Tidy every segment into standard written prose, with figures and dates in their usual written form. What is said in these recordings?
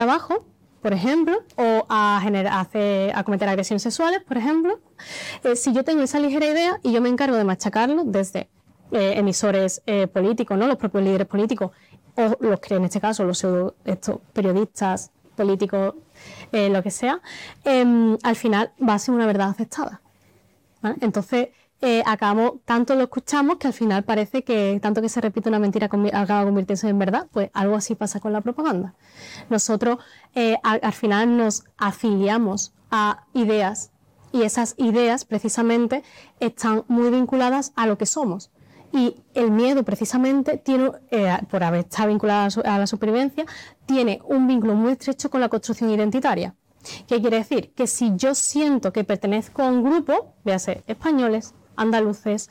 trabajo, por ejemplo, o a cometer agresiones sexuales, por ejemplo, si yo tengo esa ligera idea y yo me encargo de machacarlo desde emisores políticos, ¿no? Los propios líderes políticos, o los que en este caso los periodistas políticos, lo que sea, al final va a ser una verdad aceptada, ¿vale? Entonces acabamos, tanto lo escuchamos que al final parece que tanto que se repite una mentira acaba convirtiéndose en verdad. Pues algo así pasa con la propaganda. Nosotros al final nos afiliamos a ideas, y esas ideas precisamente están muy vinculadas a lo que somos. Y el miedo precisamente tiene, por estar vinculado a la supervivencia, tiene un vínculo muy estrecho con la construcción identitaria. ¿Qué quiere decir? Que si yo siento que pertenezco a un grupo, véase españoles, andaluces,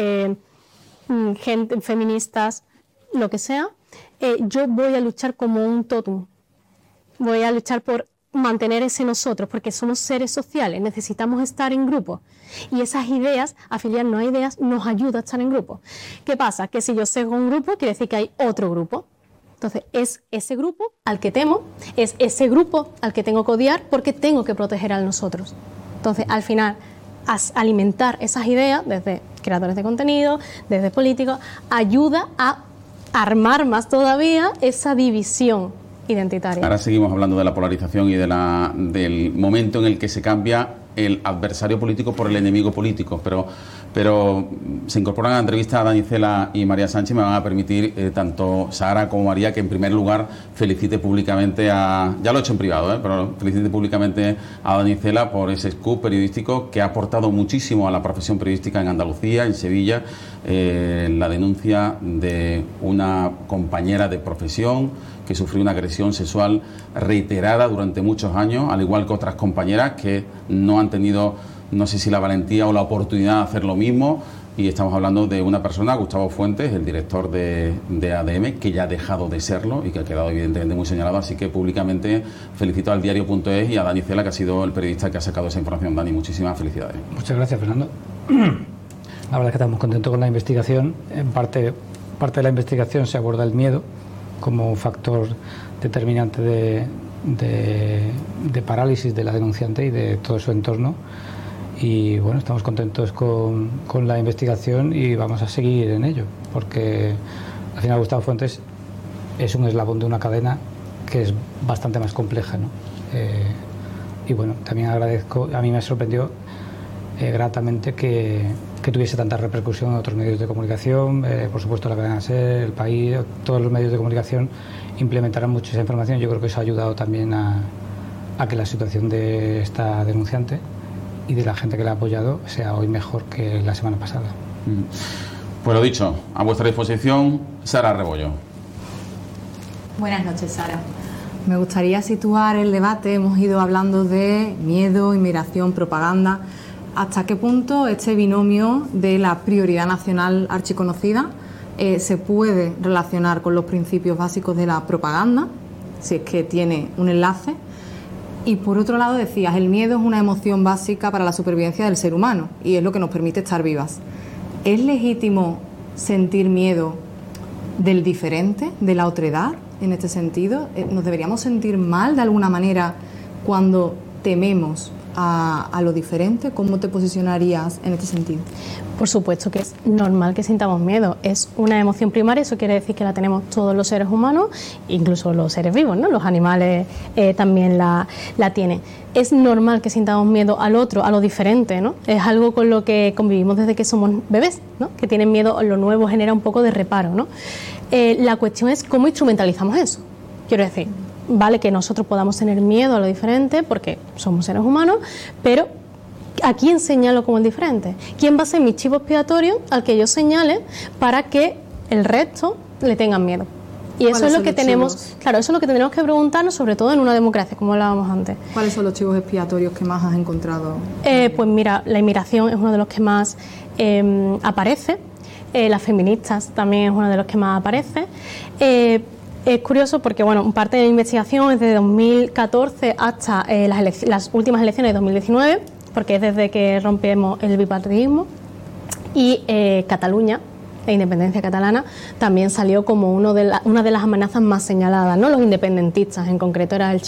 gente, feministas, lo que sea, yo voy a luchar como un tótum. Voy a luchar por mantener ese nosotros, porque somos seres sociales, necesitamos estar en grupo. Y esas ideas, afiliarnos a ideas, nos ayuda a estar en grupo. ¿Qué pasa? Que si yo sigo un grupo, quiere decir que hay otro grupo. Entonces, es ese grupo al que temo, es ese grupo al que tengo que odiar, porque tengo que proteger a nosotros. Entonces, al final, alimentar esas ideas, desde creadores de contenido, desde políticos, ayuda a armar más todavía esa división identitaria. Ahora seguimos hablando de la polarización y del momento en el que se cambia el adversario político por el enemigo político, pero se incorporan a la entrevista a Dani Cela y María Sánchez. Me van a permitir tanto Sara como María que en primer lugar felicite públicamente ya lo he hecho en privado, pero felicite públicamente a Dani Cela por ese scoop periodístico que ha aportado muchísimo a la profesión periodística en Andalucía, en Sevilla, la denuncia de una compañera de profesión que sufrió una agresión sexual reiterada durante muchos años, al igual que otras compañeras que no han tenido, no sé si la valentía o la oportunidad de hacer lo mismo. Y estamos hablando de una persona, Gustavo Fuentes, el director de ADM, que ya ha dejado de serlo y que ha quedado evidentemente muy señalado. Así que públicamente felicito al diario.es y a Dani Cela, que ha sido el periodista que ha sacado esa información. Dani, muchísimas felicidades. Muchas gracias, Fernando. La verdad es que estamos contentos con la investigación. En parte de la investigación se aborda el miedo como un factor determinante de parálisis de la denunciante y de todo su entorno. Y bueno, estamos contentos con la investigación y vamos a seguir en ello, porque al final Gustavo Fuentes es un eslabón de una cadena que es bastante más compleja, ¿no? Y bueno, también agradezco, a mí me sorprendió gratamente que tuviese tanta repercusión en otros medios de comunicación, por supuesto la cadena SER, El País, todos los medios de comunicación implementaran mucho esa información. Yo creo que eso ha ayudado también a que la situación de esta denunciante y de la gente que la ha apoyado sea hoy mejor que la semana pasada. Pues lo dicho, a vuestra disposición, Sara Rebollo. Buenas noches, Sara. Me gustaría situar el debate. Hemos ido hablando de miedo, inmigración, propaganda. ¿Hasta qué punto este binomio de la prioridad nacional archiconocida se puede relacionar con los principios básicos de la propaganda, si es que tiene un enlace? Y por otro lado decías, el miedo es una emoción básica para la supervivencia del ser humano y es lo que nos permite estar vivas. ¿Es legítimo sentir miedo del diferente, de la otredad, en este sentido? ¿Nos deberíamos sentir mal de alguna manera cuando tememos a lo diferente? ¿Cómo te posicionarías en este sentido? Por supuesto que es normal que sintamos miedo, es una emoción primaria, eso quiere decir que la tenemos todos los seres humanos, incluso los seres vivos, ¿no? Los animales también la tienen. Es normal que sintamos miedo al otro, a lo diferente, ¿no? Es algo con lo que convivimos desde que somos bebés, ¿no? Que tienen miedo a lo nuevo, genera un poco de reparo, ¿no? La cuestión es cómo instrumentalizamos eso. Quiero decir, vale que nosotros podamos tener miedo a lo diferente porque somos seres humanos, pero ¿a quién señalo como el diferente? ¿Quién va a ser mi chivo expiatorio al que yo señale para que el resto le tengan miedo? Y eso es lo que tenemos, claro, eso es lo que tenemos que preguntarnos, sobre todo en una democracia, como hablábamos antes. ¿Cuáles son los chivos expiatorios que más has encontrado? Pues mira, la inmigración es uno de los que más aparece, las feministas también es uno de los que más aparece. Es curioso porque, bueno, parte de la investigación es de 2014 hasta las últimas elecciones de 2019, porque es desde que rompemos el bipartidismo, y Cataluña, la independencia catalana, también salió como una de las amenazas más señaladas, ¿no? Los independentistas en concreto era el